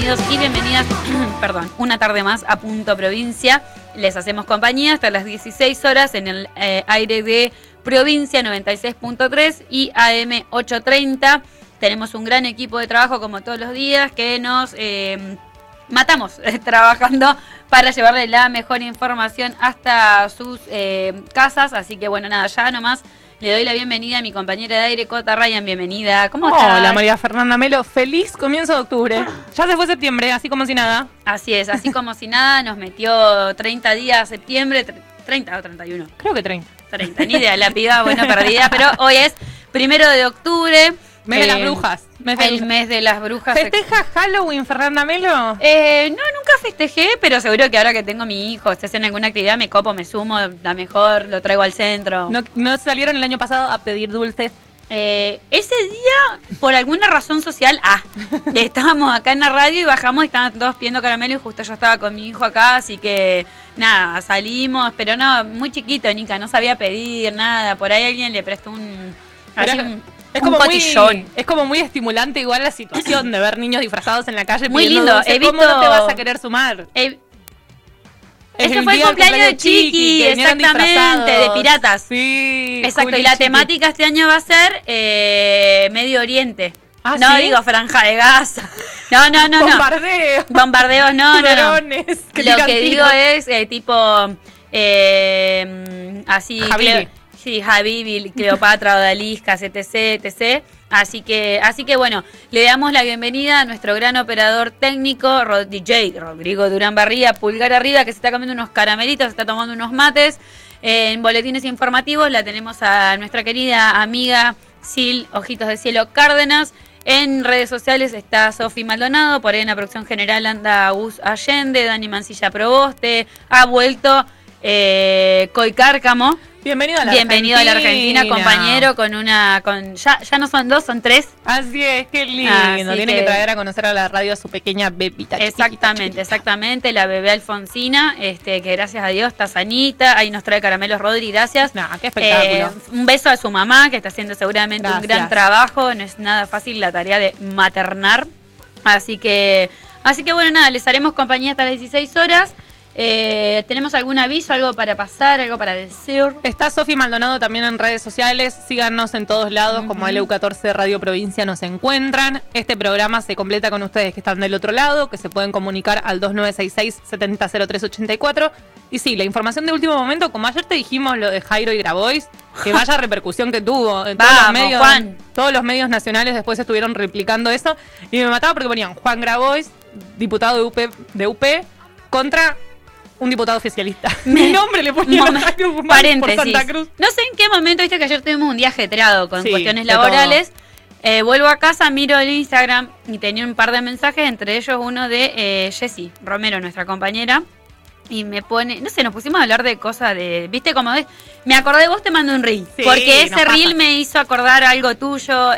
bienvenidos y bienvenidas, perdón, una tarde más a Punto Provincia. Les hacemos compañía hasta las 16 horas en el aire de Provincia 96.3 y AM 830. Tenemos un gran equipo de trabajo como todos los días que nos matamos trabajando para llevarle la mejor información hasta sus casas. Así que bueno, nada, ya nomás le doy la bienvenida a mi compañera de aire, Cota Ryan. Bienvenida. ¿Cómo estás? Hola, María Fernanda Melo. Feliz comienzo de octubre. Ya se fue septiembre, así como si nada. Así es, así como si nada. Nos metió 30 días septiembre, 30 o 31. Creo que 30. 30, ni idea, la piba, bueno, perdida. Pero hoy es 1 de octubre. Mes de las brujas. El mes de las brujas. ¿Festeja Halloween, Fernanda Melo? No, nunca festejé, pero seguro que ahora que tengo mi hijo, si hacen alguna actividad, me copo, me sumo, la mejor, lo traigo al centro. ¿No salieron el año pasado a pedir dulces? Ese día, por alguna razón social, estábamos acá en la radio y bajamos y estaban todos pidiendo caramelo y justo yo estaba con mi hijo acá, así que nada, salimos, pero no, muy chiquito, Nica, no sabía pedir nada, por ahí alguien le prestó es como muy estimulante igual la situación de ver niños disfrazados en la calle. Muy lindo. Dulces. ¿Cómo no te vas a querer sumar? Ese fue el cumpleaños de Chiqui, exactamente, de piratas. Sí. Exacto, y la temática este año va a ser Medio Oriente. No, ¿sí? Digo Franja de Gaza. No. Bombardeos, no. Lo que digo es tipo así. Habibi. Sí, Habibi, Cleopatra, Odaliscas, etc. Así que bueno, le damos la bienvenida a nuestro gran operador técnico, DJ Rodrigo Durán Barría, pulgar arriba, que se está comiendo unos caramelitos, se está tomando unos mates. En boletines informativos la tenemos a nuestra querida amiga Sil Ojitos de Cielo Cárdenas. En redes sociales está Sofi Maldonado, por ahí en la producción general anda Gus Allende, Dani Mancilla Proboste, ha vuelto Coy Cárcamo. Bienvenido a la Argentina, compañero, ya no son 2, son 3. Así es, qué lindo. Tiene que traer a conocer a la radio a su pequeña bebita. Exactamente, la bebé Alfonsina, que gracias a Dios está sanita. Ahí nos trae caramelos Rodri, gracias. Qué espectáculo. Un beso a su mamá, que está haciendo seguramente un gran trabajo. No es nada fácil la tarea de maternar. Así que bueno, nada, les haremos compañía hasta las 16 horas. ¿Tenemos algún aviso, algo para pasar, algo para decir? Está Sofi Maldonado también en redes sociales. Síganos en todos lados, como LU14 Radio Provincia nos encuentran. Este programa se completa con ustedes que están del otro lado, que se pueden comunicar al 2966-700384. Y sí, la información de último momento, como ayer te dijimos lo de Jairo y Grabois, que vaya repercusión que tuvo. En todos los medios nacionales después estuvieron replicando eso. Y me mataba porque ponían Juan Grabois, diputado de UP, contra un diputado oficialista. Mi nombre le ponía paréntesis. por Santa Cruz. No sé en qué momento, viste que ayer tuvimos un día ajetreado con cuestiones laborales. Vuelvo a casa, miro el Instagram y tenía un par de mensajes, entre ellos uno de Jessy Romero, nuestra compañera. Y me pone, no sé, nos pusimos a hablar de cosas de, viste, como me acordé de vos, te mando un reel. Porque ese reel me hizo acordar algo tuyo.